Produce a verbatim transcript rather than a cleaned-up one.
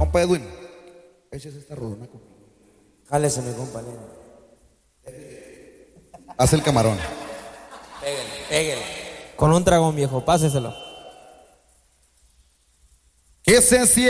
Compa Edwin, échese esta rodona conmigo. Jálese, mi compa. Haz el camarón. Pégale, pégale. Con un dragón, viejo, páseselo. Que se siente.